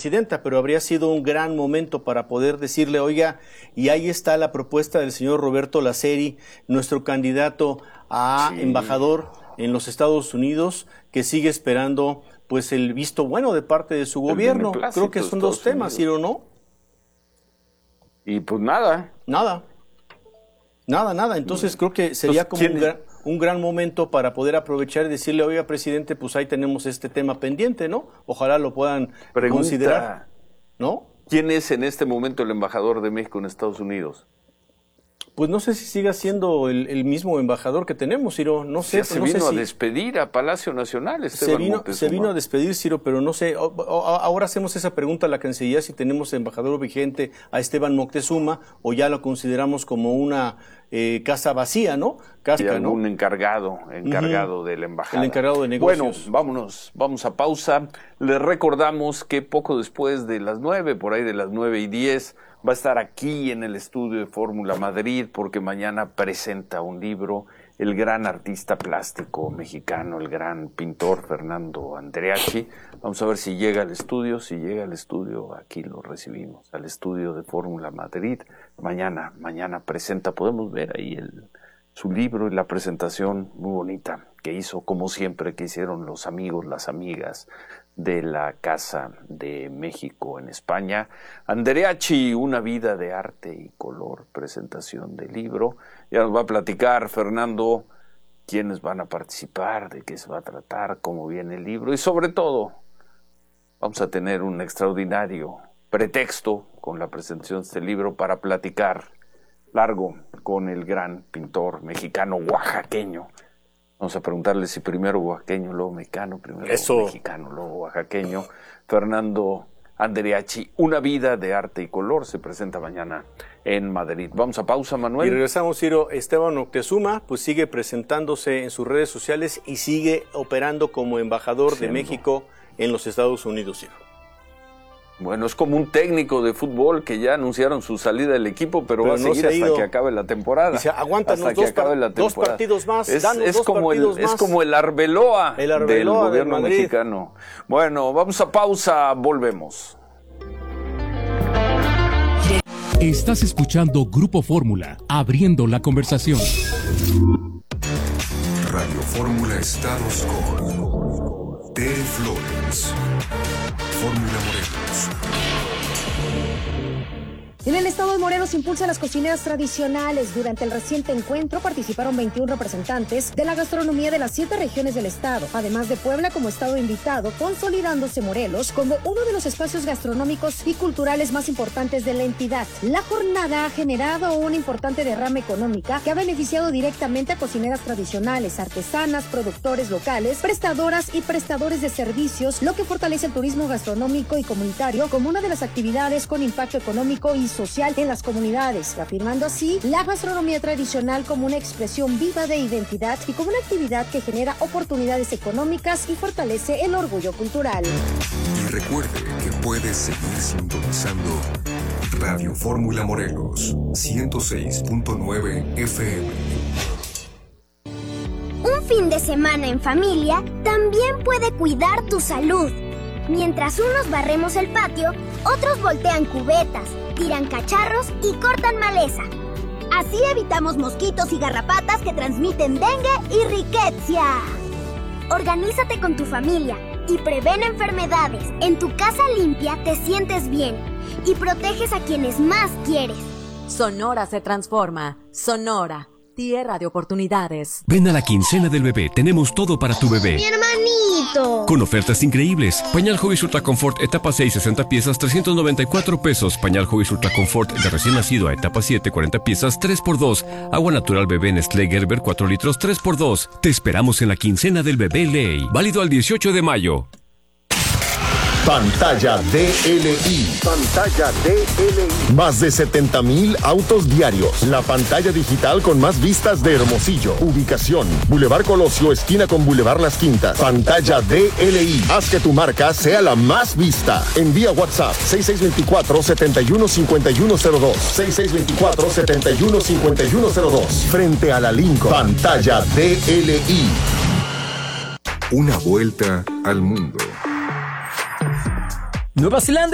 presidenta, pero habría sido un gran momento para poder decirle, oiga, y ahí está la propuesta del señor Roberto Laceri, nuestro candidato a embajador en los Estados Unidos, que sigue esperando pues el visto bueno de parte de su gobierno. Creo que son dos temas, ¿sí o no? Y pues nada. Nada. Entonces creo que sería como un gran momento para poder aprovechar y decirle, oiga, presidente, pues ahí tenemos este tema pendiente, ¿no? Ojalá lo puedan considerar, ¿no? ¿Quién es en este momento el embajador de México en Estados Unidos? Pues no sé si siga siendo el mismo embajador que tenemos, Ciro. No sé. Se vino a despedir a Palacio Nacional, Se vino a despedir, Ciro, pero no sé. Ahora hacemos esa pregunta a la Cancillería si tenemos embajador vigente a Esteban Moctezuma o ya lo consideramos como una casa vacía, ¿no? Y algún encargado de la embajada. El encargado de negocios. Bueno, vamos a pausa. Les recordamos que poco después de las 9, por ahí de las 9:10, va a estar aquí en el estudio de Fórmula Madrid porque mañana presenta un libro el gran artista plástico mexicano, el gran pintor Fernando Andreachi. Vamos a ver si llega al estudio. Si llega al estudio, aquí lo recibimos, al estudio de Fórmula Madrid. Mañana presenta, podemos ver ahí su libro y la presentación muy bonita que hizo, como siempre, que hicieron los amigos, las amigas de la Casa de México en España. Andreachi, una vida de arte y color, presentación del libro. Ya nos va a platicar Fernando quiénes van a participar, de qué se va a tratar, cómo viene el libro y sobre todo vamos a tener un extraordinario pretexto con la presentación de este libro para platicar largo con el gran pintor mexicano oaxaqueño. Vamos a preguntarle si primero oaxaqueño, luego mexicano, primero mexicano, luego oaxaqueño. Fernando Andreachi, una vida de arte y color, se presenta mañana en Madrid. Vamos a pausa, Manuel. Y regresamos, Ciro. Esteban Moctezuma pues sigue presentándose en sus redes sociales y sigue operando como embajador de México en los Estados Unidos, Ciro. Bueno, es como un técnico de fútbol que ya anunciaron su salida del equipo, pero va a seguir hasta que acabe la temporada. Dice, aguántanos dos partidos más, es como el Arbeloa del gobierno mexicano. Bueno, vamos a pausa, volvemos. Estás escuchando Grupo Fórmula, abriendo la conversación. Radio Fórmula Estados con Tere Flores. Fórmula Morelos. En el estado de Morelos impulsa las cocineras tradicionales. Durante el reciente encuentro participaron 21 representantes de la gastronomía de las 7 regiones del estado, además de Puebla como estado invitado, consolidándose Morelos como uno de los espacios gastronómicos y culturales más importantes de la entidad. La jornada ha generado una importante derrama económica que ha beneficiado directamente a cocineras tradicionales, artesanas, productores locales, prestadoras y prestadores de servicios, lo que fortalece el turismo gastronómico y comunitario como una de las actividades con impacto económico y social en las comunidades, afirmando así la gastronomía tradicional como una expresión viva de identidad y como una actividad que genera oportunidades económicas y fortalece el orgullo cultural. Y recuerde que puedes seguir sintonizando Radio Fórmula Morelos 106.9 FM. Un fin de semana en familia también puede cuidar tu salud. Mientras unos barremos el patio, otros voltean cubetas, tiran cacharros y cortan maleza. Así evitamos mosquitos y garrapatas que transmiten dengue y riqueza. Organízate con tu familia y prevén enfermedades. En tu casa limpia te sientes bien y proteges a quienes más quieres. Sonora se transforma. Sonora, tierra de oportunidades. Ven a la quincena del bebé. Tenemos todo para tu bebé. ¡Mi hermanito! Con ofertas increíbles. Pañal Huggies Ultra Comfort etapa 6, 60 piezas, 394 pesos. Pañal Huggies Ultra Comfort de recién nacido a etapa 7, 40 piezas, 3x2. Agua natural bebé Nestlé Gerber 4 litros, 3x2. Te esperamos en la quincena del bebé Ley. Válido al 18 de mayo. Pantalla DLI. Pantalla DLI. Más de 70,000 autos diarios. La pantalla digital con más vistas de Hermosillo. Ubicación: Boulevard Colosio, esquina con Boulevard Las Quintas. Pantalla DLI. Haz que tu marca sea la más vista. Envía WhatsApp 6624-715102. 6624-715102. Frente a la Lincoln. Pantalla DLI. Una vuelta al mundo. Nueva Zelanda